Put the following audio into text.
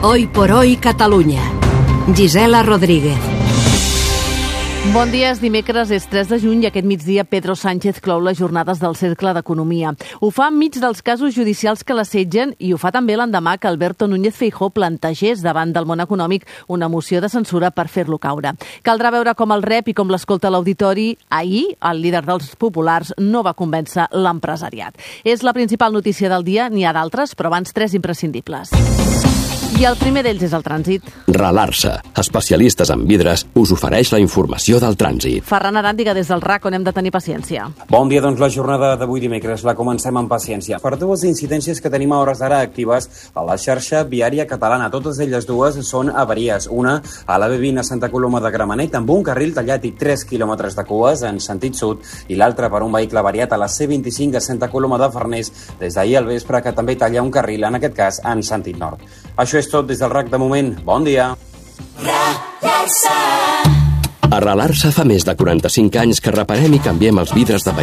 Hoy por hoy Catalunya. Gisela Rodríguez. Bon dia, és dimecres, és 3 de juny i aquest migdia Pedro Sánchez clou les jornades del Cercle d'Economia. Ho fa enmig dels casos judicials que l'assetgen i ho fa també l'endemà que Alberto Núñez Feijóo plantegés davant del món econòmic una moció de censura per fer-lo caure. Caldrà veure com el rep i com l'escolta l'auditori. Ahir, el líder dels populars no va convèncer l'empresariat. És la principal notícia del dia, n'hi ha d'altres, però abans 3 imprescindibles. I el primer d'ells és el trànsit. Ralarsa, especialistes en vidres, us ofereix la informació del trànsit. Ferran Aràndiga des del RAC, on hem de tenir paciència. Bon dia, doncs la jornada d'avui dimecres la comencem amb paciència. Per dues incidències que tenim a hores d'ara actives a la xarxa viària catalana. Totes elles dues són avaries. Una a la B20 a Santa Coloma de Gramenet amb un carril tallat i 3 quilòmetres de cues en sentit sud i l'altra per un vehicle variat a la C25 a Santa Coloma de Farners des d'ahir al vespre que també talla un carril, en aquest cas en sentit nord. Això és tot des del RAC de moment. Bon dia. A Ralarsa fa més de 45 anys que reparem i canviem els vidres de